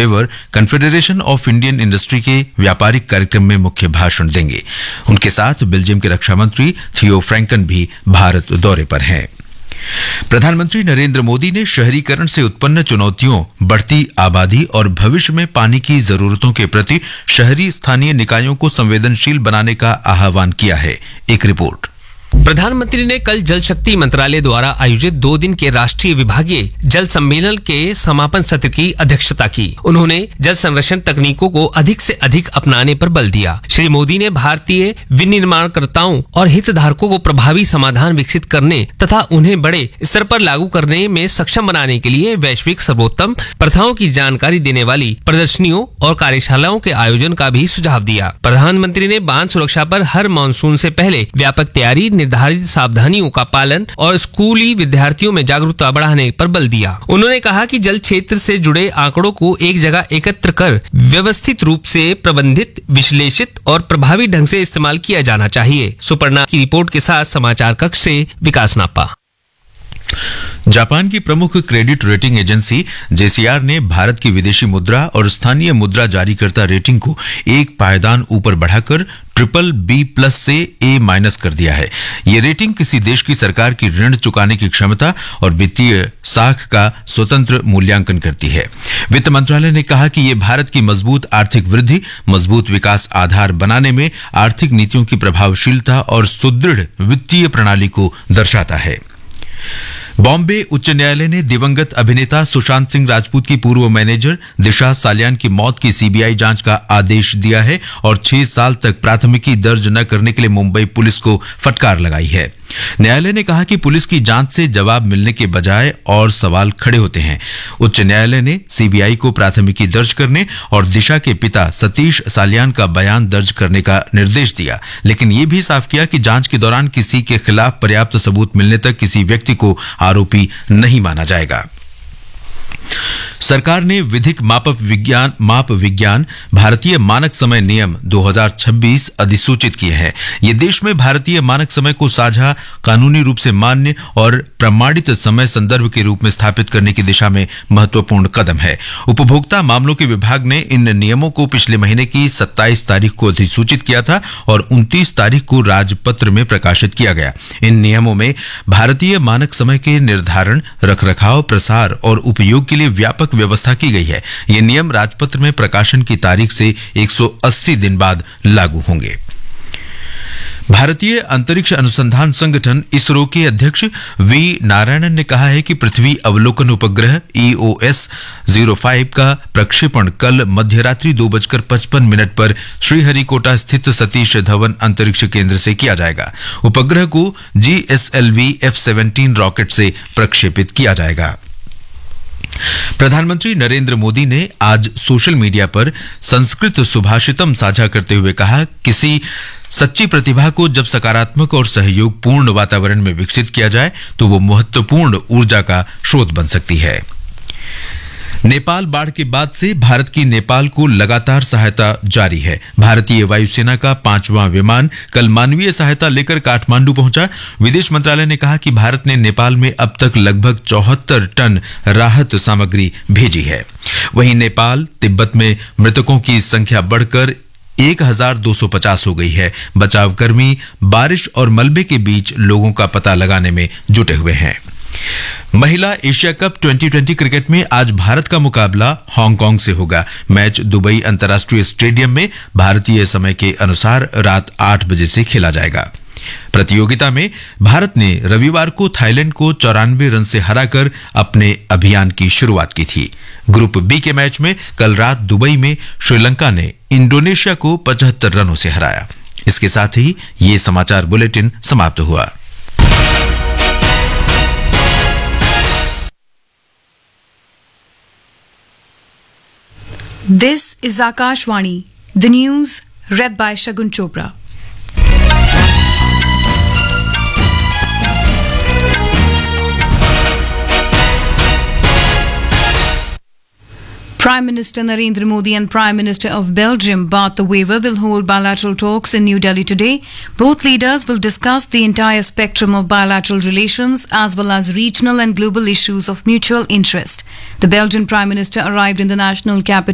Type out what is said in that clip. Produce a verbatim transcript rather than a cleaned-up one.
Waiver confederation of Indian industry के व्यापारिक कार्यक्रम में मुख्य भाषण देंगे। उनके साथ बेल्जियम के रक्षा मंत्री थियो फ्रैंकन भी भारत दौरे पर हैं। प्रधानमंत्री नरेंद्र मोदी ने शहरीकरण से उत्पन्न चुनौतियों, बढ़ती आबादी और भविष्य में पानी की जरूरतों के प्रति शहरी स्थानीय निकायों को संवेदनशील बनाने का आह्वान किया है। एक रिपोर्ट। प्रधानमंत्री ने कल जल शक्ति मंत्रालय द्वारा आयोजित दो दिन के राष्ट्रीय विभागीय जल सम्मेलन के समापन सत्र की अध्यक्षता की। उन्होंने जल संरक्षण तकनीकों को अधिक से अधिक अपनाने पर बल दिया। श्री मोदी ने भारतीय विनिर्माणकर्ताओं और हितधारकों को प्रभावी समाधान विकसित करने तथा उन्हें बड़े स्तर पर लागू करने में सक्षम बनाने के लिए वैश्विक सर्वोत्तम प्रथाओं की जानकारी देने वाली प्रदर्शनियों और कार्यशालाओं के आयोजन का भी सुझाव दिया। प्रधानमंत्री ने बांध सुरक्षा पर हर मानसून से पहले व्यापक तैयारी, निर्धारित सावधानियों का पालन और स्कूली विद्यार्थियों में जागरूकता बढ़ाने पर बल दिया। उन्होंने कहा कि जल क्षेत्र से जुड़े आंकड़ों को एक जगह एकत्र कर व्यवस्थित रूप से प्रबंधित, विश्लेषित और प्रभावी ढंग से इस्तेमाल किया जाना चाहिए। सुपर्णा की रिपोर्ट के साथ समाचार कक्ष से विकास नापा। जापान की प्रमुख क्रेडिट रेटिंग एजेंसी जेसीआर ने भारत की विदेशी मुद्रा और स्थानीय मुद्रा जारीकर्ता रेटिंग को एक पायदान ऊपर बढ़ाकर ट्रिपल बी प्लस से ए माइनस कर दिया है। ये रेटिंग किसी देश की सरकार की ऋण चुकाने की क्षमता और वित्तीय साख का स्वतंत्र मूल्यांकन करती है। वित्त मंत्रालय ने कहा कि ये भारत की मजबूत आर्थिक वृद्धि, मजबूत विकास आधार बनाने में आर्थिक नीतियों की प्रभावशीलता और सुदृढ़ वित्तीय प्रणाली को दर्शाता है। बॉम्बे उच्च न्यायालय ने दिवंगत अभिनेता सुशांत सिंह राजपूत की पूर्व मैनेजर दिशा सालियान की मौत की सीबीआई जांच का आदेश दिया है और छह साल तक प्राथमिकी दर्ज न करने के लिए मुंबई पुलिस को फटकार लगाई है। न्यायालय ने कहा कि पुलिस की जांच से जवाब मिलने के बजाय और सवाल खड़े होते हैं। उच्च न्यायालय ने सीबीआई को प्राथमिकी दर्ज करने और दिशा के पिता सतीश सालियान का बयान दर्ज करने का निर्देश दिया, लेकिन यह भी साफ किया कि जांच के दौरान किसी के खिलाफ पर्याप्त सबूत मिलने तक किसी व्यक्ति को आरोपी नहीं माना जाएगा। सरकार ने विधिक माप विज्ञान माप विज्ञान भारतीय मानक समय नियम दो हज़ार छब्बीस अधिसूचित किए हैं। ये देश में भारतीय मानक समय को साझा, कानूनी रूप से मान्य और प्रमाणित समय संदर्भ के रूप में स्थापित करने की दिशा में महत्वपूर्ण कदम है। उपभोक्ता मामलों के विभाग ने इन नियमों को पिछले महीने की सत्ताईस तारीख को अधिसूचित किया था और उनतीस तारीख को राजपत्र में प्रकाशित किया गया। इन नियमों में भारतीय मानक समय के निर्धारण, रखरखाव, प्रसार और उपयोग के लिए व्यापक व्यवस्था की गई है। ये नियम राजपत्र में प्रकाशन की तारीख से एक सौ अस्सी दिन बाद लागू होंगे। भारतीय अंतरिक्ष अनुसंधान संगठन इसरो के अध्यक्ष वी नारायणन ने कहा है कि पृथ्वी अवलोकन उपग्रह ई ओ एस ज़ीरो फाइव का प्रक्षेपण कल मध्यरात्रि दो बजकर पचपन मिनट पर श्रीहरिकोटा स्थित सतीश धवन अंतरिक्ष केंद्र से किया जाएगा। उपग्रह को G S L V F seventeen rocket से प्रक्षेपित किया जाएगा। प्रधानमंत्री नरेंद्र मोदी ने आज सोशल मीडिया पर संस्कृत सुभाषितम साझा करते हुए कहा, किसी सच्ची प्रतिभा को जब सकारात्मक और सहयोगपूर्ण वातावरण में विकसित किया जाए तो वो महत्वपूर्ण ऊर्जा का स्रोत बन सकती है। नेपाल बाढ़ के बाद से भारत की नेपाल को लगातार सहायता जारी है। भारतीय वायुसेना का पांचवां विमान कल मानवीय सहायता लेकर काठमांडू पहुंचा। विदेश मंत्रालय ने कहा कि भारत ने नेपाल में अब तक लगभग चौहत्तर टन राहत सामग्री भेजी है। वहीं नेपाल, तिब्बत में मृतकों की संख्या बढ़कर एक हज़ार दो सौ पचास हो गई है। बचाव कर्मी बारिश और मलबे के बीच लोगों का पता लगाने में जुटे हुए हैं। महिला Asia cup twenty twenty cricket में आज भारत का मुकाबला हांगकांग से होगा। मैच दुबई अंतर्राष्ट्रीय स्टेडियम में भारतीय समय के अनुसार रात आठ बजे से खेला जाएगा। प्रतियोगिता में भारत ने रविवार को थाईलैंड को चौरानवे रन से हराकर अपने अभियान की शुरुआत की थी। ग्रुप बी के मैच में कल रात दुबई में श्रीलंका ने इंडोनेशिया को पचहत्तर रनों से हराया। इसके साथ ही ये समाचार बुलेटिन समाप्त हुआ। This is Akashvani, the news read by Shagun Chopra. Prime Minister Narendra Modi and Prime Minister of Belgium Bart De Wever will hold bilateral talks in New Delhi today. Both leaders will discuss the entire spectrum of bilateral relations as well as regional and global issues of mutual interest. The Belgian Prime Minister arrived in the national capital